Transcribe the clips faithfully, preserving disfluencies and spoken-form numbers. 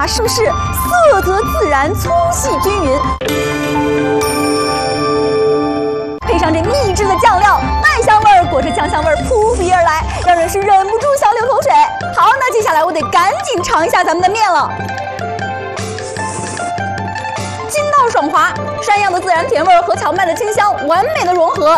滑舒适，色泽自然，粗细均匀。配上这秘制的酱料，麦香味儿裹着酱香味儿扑鼻而来，让人是忍不住想流口水。好，那接下来我得赶紧尝一下咱们的面了。筋道爽滑，山药的自然甜味儿和荞麦的清香完美的融合。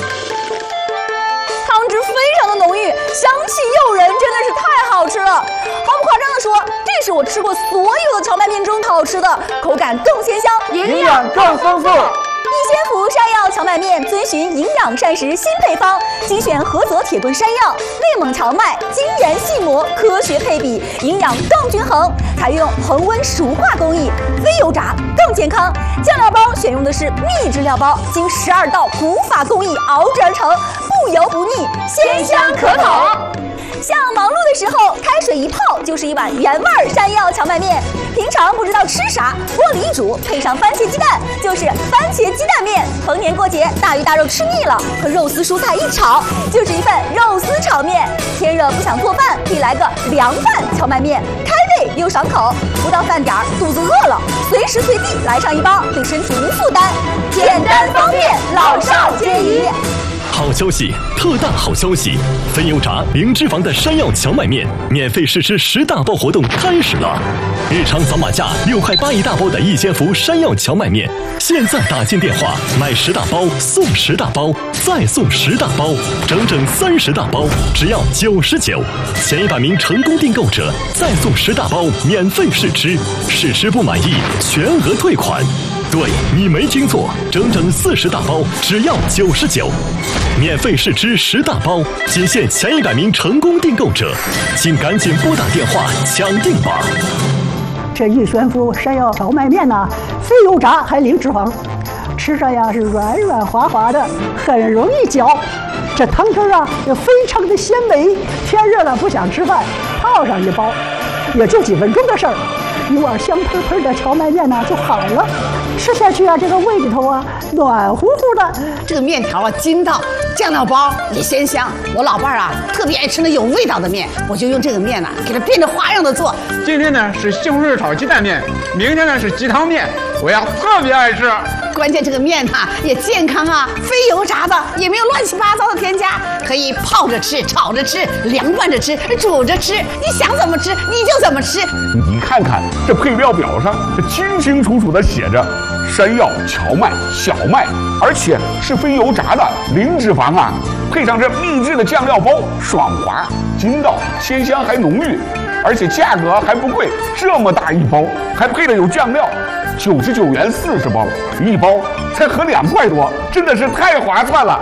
汤汁非常的浓郁，香气诱人，真的是太好吃了。毫不夸张的说，这是我吃过所有的荞麦面中好吃的，口感更鲜香， 营养更丰富。 一仙福山药荞麦面遵循营养膳食新配方，精选菏泽铁棍山药、内蒙荞麦，精研细磨，科学配比，营养更均衡。采用恒温熟化工艺，非油炸更健康。酱料包选用的是秘制料包，经十二道古法工艺熬制而成，不油不腻，鲜香可口。像忙碌的时候，开水一泡就是一碗原味山药荞麦面。平常不知道吃啥，锅里一煮，配上番茄鸡蛋，就是番茄鸡蛋面。逢年过节，大鱼大肉吃腻了，和肉丝蔬菜一炒，就是一份肉丝炒面。天热不想做饭，可以来个凉拌荞麦面，开胃又爽口。不到饭点儿，肚子饿了，随时随地来上一包，对身体无负担，简单方便，老少皆宜。 好消息，特大好消息！分油炸零脂肪的山药荞麦面免费试吃十大包活动开始了！日常扫码价六块八一大包的一仙福山药荞麦面，现在打进电话买十大包送十大包，再送十大包，整整三十大包，只要九十九。前一百名成功订购者再送十大包免费试吃，试吃不满意全额退款。对，你没听错，整整四十大包，只要九十九，免费试吃十大包，仅限前一百名成功订购者，请赶紧拨打电话抢订吧。 这一仙福山药荞麦面呢，非油炸还零脂肪，吃着呀是软软滑滑的，很容易嚼。这汤汁啊也非常的鲜美，天热了不想吃饭，泡上一包，也就几分钟的事儿。一碗香喷喷的荞麦面呢就好了，吃下去啊，这个胃里头啊暖乎乎的。 这个面条啊筋道，酱料包也鲜香。我老伴儿啊特别爱吃那有味道的面，我就用这个面呢、啊、给它变着花样的做。 今天呢是西红柿炒鸡蛋面，明天呢是鸡汤面，我呀特别爱吃。 关键这个面呐、啊、也健康啊，非油炸的，也没有乱七八糟的添加，可以泡着吃、炒着吃、凉拌着吃、煮着吃，你想怎么吃你就怎么吃。 你看看这配料表上，这清清楚楚的写着山药、荞麦、小麦，而且是非油炸的，零脂肪啊。配上这秘制的酱料包，爽滑、筋道、鲜香还浓郁，而且价格还不贵，这么大一包，还配了有酱料。九十九元四十包，一包才合两块多，真的是太划算了。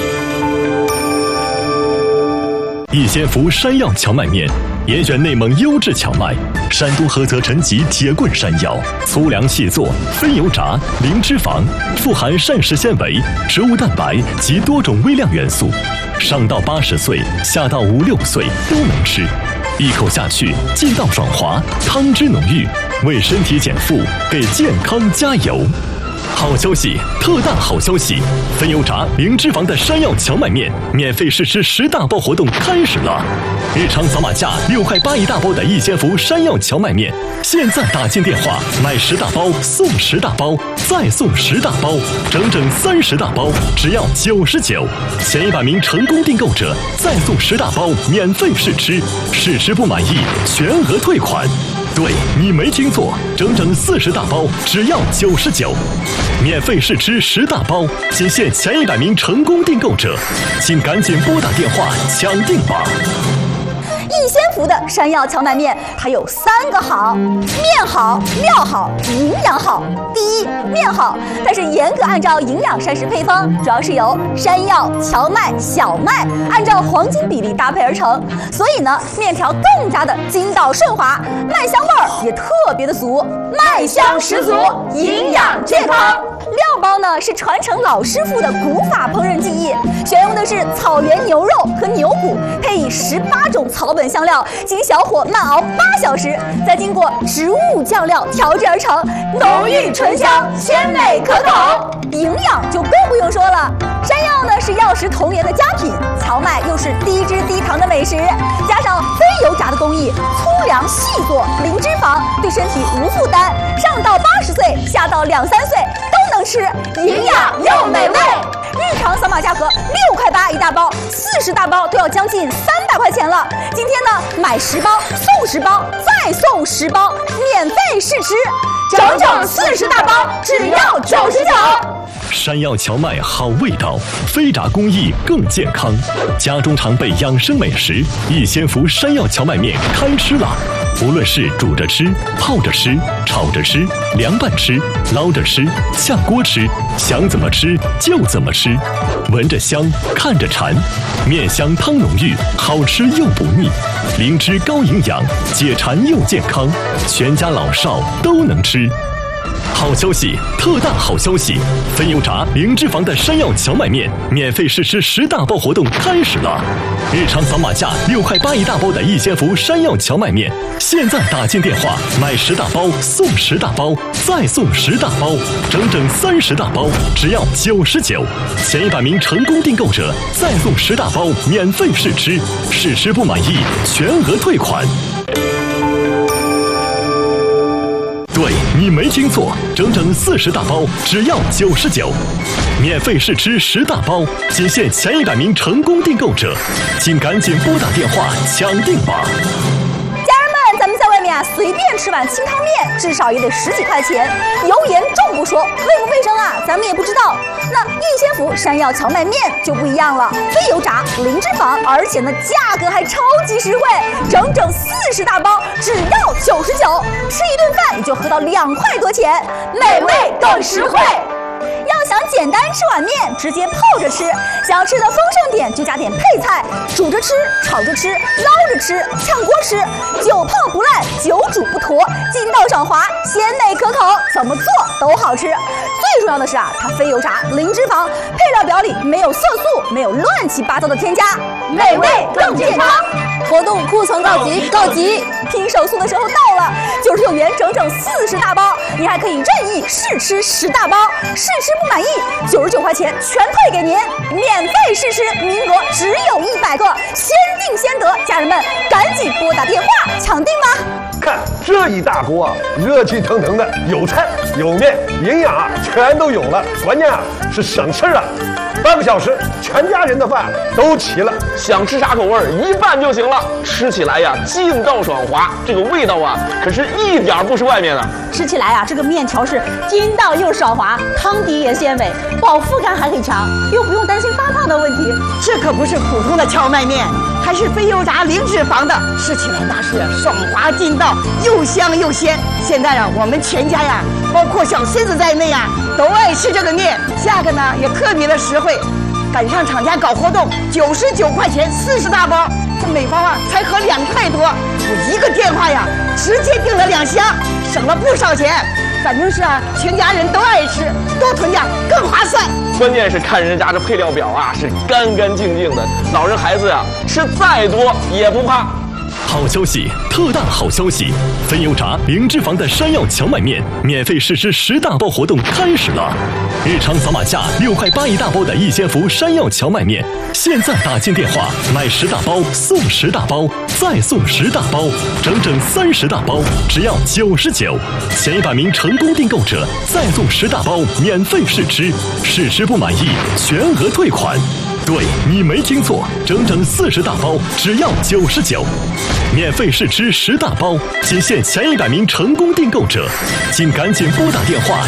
一仙福山药荞麦面，严选内蒙优质荞麦，山东菏泽陈集铁棍山药，粗粮细作，非油炸，零脂肪，富含膳食纤维、植物蛋白及多种微量元素，上到八十岁，下到五六岁都能吃。一口下去，筋道爽滑，汤汁浓郁，为身体减负，给健康加油。好消息，特大好消息！分油炸零脂肪的山药荞麦面免费试吃十大包活动开始了！日常扫码价六块八一大包的一仙福山药荞麦面，现在打进电话买十大包送十大包，再送十大包，整整三十大包，只要九十九。前一百名成功订购者再送十大包免费试吃，试吃不满意全额退款。对，你没听错，整整四十大包，只要九十九，免费试吃十大包，仅限前一百名成功订购者，请赶紧拨打电话抢订吧。 一仙福的山药荞麦面，它有三个好：面好、料好、营养好。第一，面好，它是严格按照营养膳食配方，主要是由山药、荞麦、小麦按照黄金比例搭配而成，所以呢，面条更加的筋道顺滑，麦香味儿也特别的足，麦香十足，营养健康。料包呢是传承老师傅的古法烹饪技艺，选用的是草原牛肉和牛骨，配以十八种草本香料，经小火慢熬八小时，再经过植物酱料调制而成，浓郁醇香，鲜美可口。营养就更不用说了，山药呢是药食同源的佳品，荞麦又是低脂低糖的美食，加上非油炸的工艺，粗粮细做，零脂肪，对身体无负担，上到八十岁，下到两三岁都能吃，营养又美味。日常扫码价格六块八一大包，四十大包都要将近三百块钱了。今天呢，买十包送十包，再送十包，免费试吃，整整四十大包，只要九十九。 山药荞麦好味道，飞炸工艺更健康。家中常备养生美食，一仙福山药荞麦面开吃了。无论是煮着吃、泡着吃、炒着吃、凉拌吃、捞着吃、下锅吃，想怎么吃就怎么吃。闻着香，看着馋，面香汤浓郁，好吃又不腻。灵芝高营养，解馋又健康，全家老少都能吃。好消息，特大好消息！分油炸零脂肪的山药荞麦面免费试吃十大包活动开始了。日常扫码价六块八一大包的一仙福山药荞麦面，现在打进电话买十大包送十大包，再送十大包，整整三十大包，只要九十九。前一百名成功订购者再送十大包免费试吃，试吃不满意全额退款。对，你没听错，整整四十大包，只要九十九，免费试吃十大包，仅限前一百名成功订购者，请赶紧拨打电话抢订吧。 咱们在外面啊，随便吃碗清汤面，至少也得十几块钱，油盐重不说，卫不卫生啊，咱们也不知道。那一仙福山药荞麦面就不一样了，非油炸，零脂肪，而且呢价格还超级实惠，整整四十大包，只要九十九，吃一顿饭也就合到两块多钱，美味更实惠。要想简单吃碗面，直接泡着吃；想要吃的丰盛点，就加点配菜，煮着吃、炒着吃、捞着吃、炝锅吃，久泡不烂，久煮不坨，筋道爽滑，鲜美可口，怎么做都好吃。最重要的是啊，它非油炸，零脂肪，配料表里没有色素，没有乱七八糟的添加，美味更健康。活动库存告急，告急！拼手速的时候到了，九十九元整整四十大包，你还可以任意试吃十大包，试吃不满意，九十九块钱全退给您，免费试吃，名额只有一百个，先定先得，家人们赶紧拨打电话抢订吧！ 看这一大锅啊，热气腾腾的，有菜有面，营养啊全都有了，关键啊是省事啊。半个小时，全家人的饭都齐了。 想吃啥口味儿，一拌就行了。吃起来呀，劲道爽滑，这个味道啊，可是一点不是外面的。 吃起来啊，这个面条是筋道又爽滑，汤底也鲜美，饱腹感还很强，又不用担心发胖的问题。 这可不是普通的荞麦面，还是非油炸零脂肪的，吃起来那是爽滑劲道，又香又鲜。现在啊，我们全家呀，包括小孙子在内啊，都爱吃这个面，价格呢也特别的实惠。赶上厂家搞活动，九十九块钱四十大包，这每包啊才合两块多。我一个电话呀，直接订了两箱，省了不少钱。反正是啊，全家人都爱吃，多囤点更划算。 关键是看人家这配料表啊，是干干净净的，老人孩子呀、啊、吃再多也不怕。 好消息，特大好消息！非油炸零脂肪的山药荞麦面免费试吃十大包活动开始了。日常扫码价六块八一大包的一仙福山药荞麦面，现在打进电话买十大包送十大包，再送十大包，整整三十大包，只要九十九。前一百名成功订购者再送十大包免费试吃，试吃不满意全额退款。对，你没听错，整整四十大包，只要九十九，免费试吃十大包，仅限前一百名成功订购者，请赶紧拨打电话